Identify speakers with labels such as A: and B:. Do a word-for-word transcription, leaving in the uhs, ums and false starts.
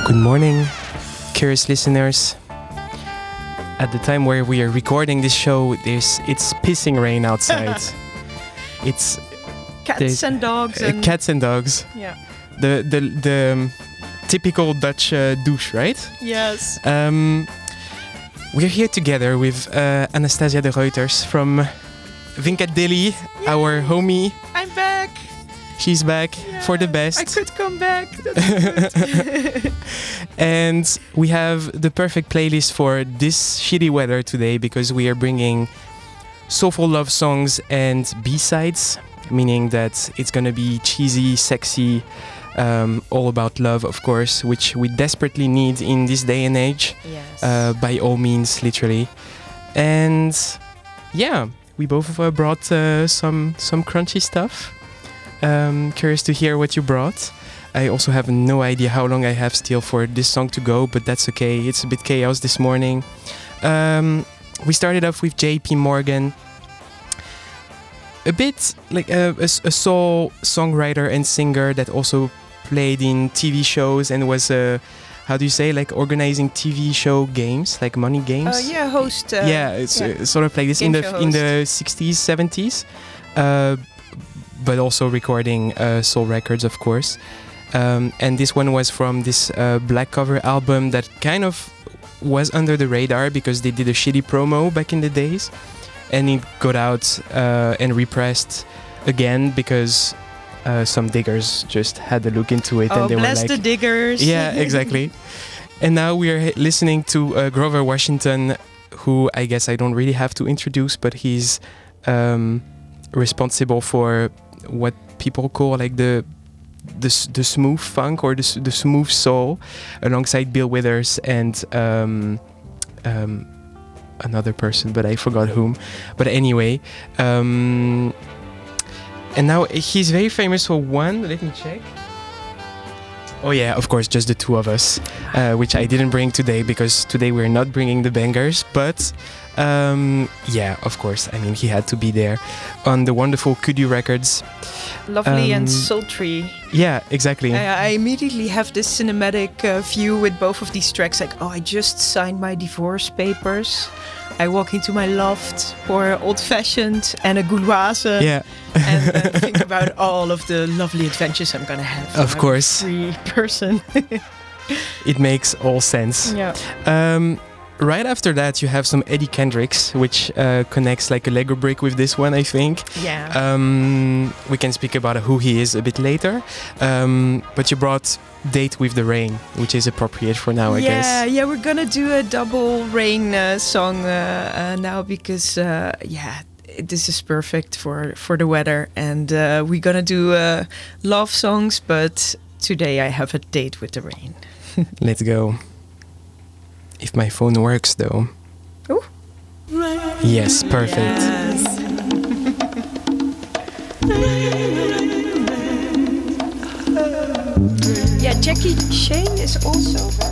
A: Good morning, curious listeners. At the time where we are recording this show, there's it's pissing rain outside. It's
B: cats and dogs.
A: Uh,
B: and
A: cats and dogs.
B: Yeah.
A: The the the um, typical Dutch uh, douche, right?
B: Yes.
A: Um, we're here together with uh, Anastasia de Reuters from Vinkadilly, our homie.
B: I'm back.
A: She's back
B: Yeah,
A: for the best.
B: I could come back. That's good.
A: And we have the perfect playlist for this shitty weather today because we are bringing soulful love songs and B-sides, meaning that it's gonna be cheesy, sexy, um, all about love, of course, which we desperately need in this day and age.
B: Yes.
A: Uh, by all means, literally. And yeah, we both uh, brought uh, some some crunchy stuff. Um, curious to hear what you brought. I also have no idea how long I have still for this song to go, but that's okay. It's a bit chaos this morning. Um, we started off with J P Morgan. A bit like a, a, a soul songwriter and singer that also played in T V shows and was a, how do you say, like organizing T V show games, like money games?
B: Uh, yeah, host. Uh,
A: yeah, it's
B: yeah.
A: Uh, sort of like this in
B: Game
A: the
B: show
A: in
B: host.
A: the sixties, seventies, uh, but also recording uh, soul records, of course. Um, and this one was from this uh, Black Cover album that kind of was under the radar because they did a shitty promo back in the days, and it got out uh, and repressed again because uh, some diggers just had a look into it
B: Oh,
A: and they
B: bless
A: were like,
B: the diggers.
A: yeah, exactly. And now we are listening to uh, Grover Washington, who I guess I don't really have to introduce, but he's um, responsible for what people call like the the, the smooth funk or the, the smooth soul, alongside Bill Withers and um, um, another person, but I forgot whom. But anyway, um, and now he's very famous for one. Let me check. Oh yeah, of course, just the two of us, uh, which I didn't bring today because today we're not bringing the bangers. But um, yeah, of course, I mean he had to be there on the wonderful Kudu Records.
B: Lovely
A: Um,
B: and sultry.
A: Yeah, exactly.
B: I, I immediately have this cinematic uh, view with both of these tracks. Like, oh, I just signed my divorce papers. I walk into my loft, pour old-fashioned and a gouloise.
A: Yeah.
B: And uh, think about all of the lovely adventures I'm gonna have.
A: Of
B: I'm
A: course.
B: a free person.
A: It makes all sense.
B: Yeah.
A: Um, right after that, you have some Eddie Kendricks, which uh, connects like a Lego brick with this one, I think.
B: Yeah.
A: Um, we can speak about who he is a bit later. Um, but you brought Date with the Rain, which is appropriate for now, I
B: yeah,
A: guess.
B: yeah, we're gonna do a double rain uh, song uh, uh, now because uh, yeah, this is perfect for for the weather, and uh, we're gonna do uh, love songs. But today I have a date with the rain.
A: Let's go. If my phone works, though.
B: Oh.
A: Yes, perfect.
B: Yes. Yeah, Jackie Shane is also.